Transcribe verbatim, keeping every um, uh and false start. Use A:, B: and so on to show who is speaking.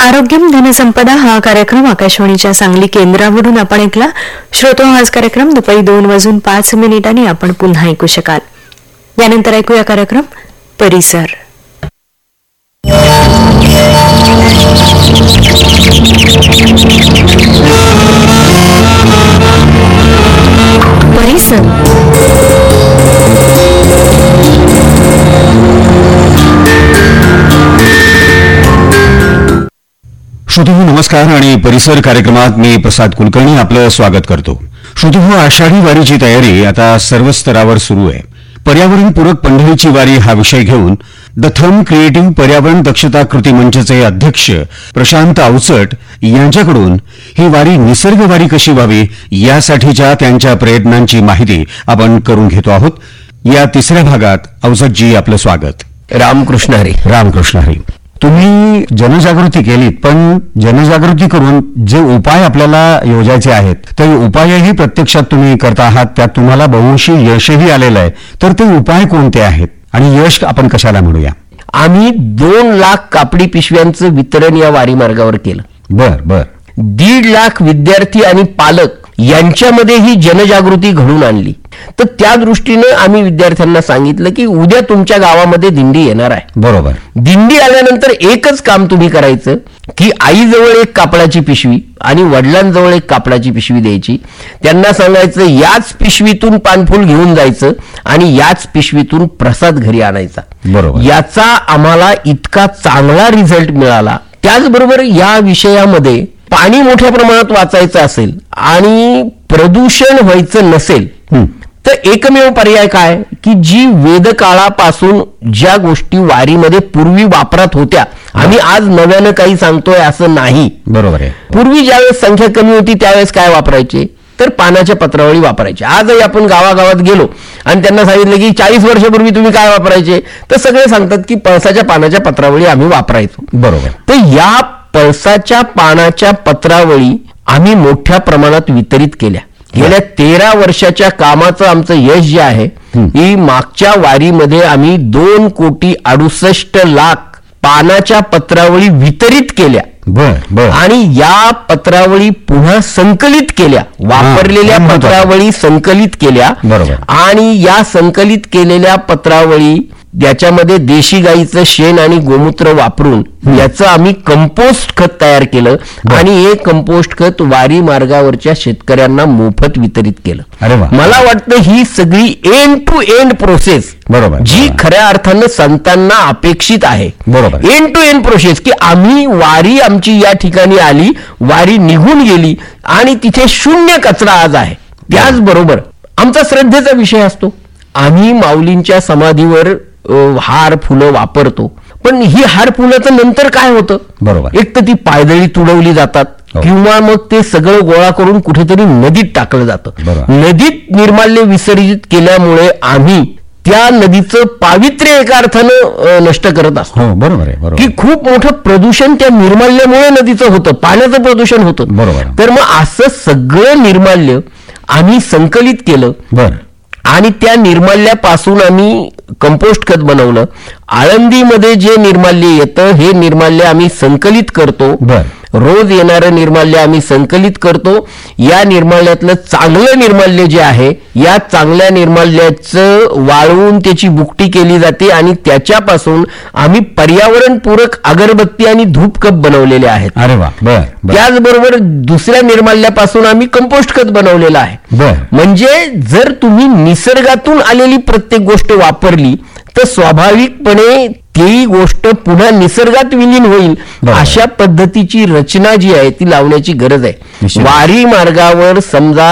A: आरोग्यम धनसंपदा हा कार्यक्रम आकाशवाणीच्या सांगली केंद्रावरून आपण ऐकला. श्रोतो, हाच कार्यक्रम दुपारी दोन वाजून पाच मिनिटांनी आपण पुन्हा ऐकू शकाल. यानंतर ऐकूया कार्यक्रम परिसर. परिसर
B: श्रोतहो नमस्कार आणि परिसर कार्यक्रमात मी प्रसाद कुलकर्णी आपलं स्वागत करतो. श्रोतहो, आषाढी वारीची तयारी आता सर्व स्तरावर सुरू आहे. पर्यावरणपूरक पंढरीची वारी हा विषय घेऊन द थंब क्रिएटिव्ह पर्यावरण दक्षता कृती मंचचे अध्यक्ष प्रशांत अवचट यांच्याकडून ही वारी निसर्ग वारी कशी व्हावी यासाठीच्या त्यांच्या प्रयत्नांची माहिती आपण करून घेतो आहोत. या तिसऱ्या भागात अवचटजी आपलं स्वागत.
C: रामकृष्ण हरी.
B: रामकृष्ण हरी. तुम्ही जनजागृती केलीत, पण जनजागृती करून जे उपाय आपल्याला योजायचे आहेत ते उपायही प्रत्यक्षात तुम्ही करता आहात. त्यात तुम्हाला बहुशी यशही आलेलं आहे. तर ते उपाय कोणते आहेत आणि यश आपण कशाला म्हणूया?
C: आम्ही दोन लाख कापडी पिशव्यांचं वितरण या वारी मार्गावर केलं.
B: बर बर
C: दीड लाख विद्यार्थी आणि पालक यांच्यामध्ये ही जनजागृती घडून आणली. तर त्या दृष्टीने आम्ही विद्यार्थ्यांना सांगितलं की उद्या तुमच्या गावामध्ये दिंडी येणार आहे.
B: बरोबर.
C: दिंडी आल्यानंतर एकच काम तुम्ही करायचं की आईजवळ एक कापडाची पिशवी आणि वडिलांजवळ एक कापडाची पिशवी द्यायची. त्यांना सांगायचं याच पिशवीतून पानफूल घेऊन जायचं आणि याच पिशवीतून प्रसाद घरी आणायचा.
B: बरोबर.
C: याचा आम्हाला इतका चांगला रिझल्ट मिळाला. त्याचबरोबर या विषयामध्ये पाणी मोठ्या प्रमाणात वाचायचं असेल आणि प्रदूषण व्हायचं नसेल तर एकमेव पर्याय काय की जी वेदकाळापासून ज्या गोष्टी वारीमध्ये पूर्वी वापरात होत्या, आम्ही आज नव्यानं काही सांगतोय असं नाही.
B: बरोबर आहे.
C: पूर्वी ज्यावेळेस संख्या कमी होती त्यावेळेस काय वापरायचे तर पानाच्या पत्रावळी वापरायचे. आजही आपण गावागावात गेलो आणि त्यांना सांगितलं की चाळीस वर्षापूर्वी तुम्ही काय वापरायचे तर सगळे सांगतात की पळसाच्या पानाच्या पत्रावळी आम्ही वापरायचो.
B: बरोबर.
C: तर या पळसाच्या पानाच्या पत्रावळी आम्ही मोठ्या प्रमाणात वितरित केल्या. गेल्या तेरा वर्षाच्या कामाचं आमचं यश जे आहे की मागच्या वारीमध्ये आम्ही दोन कोटी अडुसष्ट लाख पानाच्या पत्रावळी वितरित केल्या.
B: बर बर
C: आणि या पत्रावळी पुन्हा संकलित केल्या. वापरलेल्या पत्रावळी संकलित केल्या.
B: बरोबर.
C: आणि या संकलित केलेल्या पत्रावळी याच्यामध्ये देशी गाईचं शेण आणि गोमूत्र वापरून याचं आम्ही कंपोस्ट खत तयार केलं आणि हे कंपोस्ट खत वारी मार्गावरच्या शेतकऱ्यांना मोफत वितरित केलं.
B: अरे वा.
C: मला वाटतं ही सगळी एंड टू एंड प्रोसेस
B: बरोबर
C: जी खऱ्या अर्थानं संतांना अपेक्षित आहे.
B: बरोबर.
C: एंड टू एंड प्रोसेस की आम्ही वारी आमची या ठिकाणी आली, वारी निघून गेली आणि तिथे शून्य कचरा आज आहे. त्याचबरोबर आमचा श्रद्धेचा विषय असतो. आम्ही माऊलींच्या समाधीवर हार फुलं वापरतो, पण ही हार फुलाचं नंतर काय होतं?
B: बरोबर.
C: एक तर ती पायदळी तुडवली जातात किंवा मग ते सगळं गोळा करून कुठेतरी नदीत टाकलं जातं. नदीत निर्माल्य विसर्जित केल्यामुळे आम्ही त्या नदीचं पावित्र्य एका अर्थानं नष्ट करत असतो.
B: बरोबर आहे.
C: की खूप मोठं प्रदूषण त्या निर्माल्यामुळे नदीचं होतं, पाण्याचं प्रदूषण होतं.
B: बरोबर.
C: तर मग असं सगळं निर्माल्य आम्ही संकलित केलं.
B: बर.
C: आणि त्या निर्माल्यापासून आम्ही कंपोस्ट खत बनवलं. आळंदीमध्ये जे निर्माल्य येतं हे निर्माल्य आम्ही संकलित करतो.
B: बर.
C: रोज येणारं निर्माल्य आम्ही संकलित करतो. या निर्माल्यातलं चांगलं निर्माल्य जे आहे या चांगल्या निर्माल्याचं वाळवून त्याची बुकटी केली जाते आणि त्याच्यापासून आम्ही पर्यावरणपूरक अगरबत्ती आणि धूप कप बनवलेले आहेत.
B: अरे वा. बर.
C: त्याचबरोबर दुसऱ्या निर्माल्यापासून आम्ही कंपोस्ट खत बनवलेलं आहे.
B: बर.
C: म्हणजे जर तुम्ही निसर्गातून आलेली प्रत्येक गोष्ट वापरली तर स्वाभाविकपणे ती गोष्ट पुन्हा निसर्गात विलीन होईल. अशा पद्धतीची रचना जी आहे ती लावण्याची गरज आहे. वारी मार्गावर समजा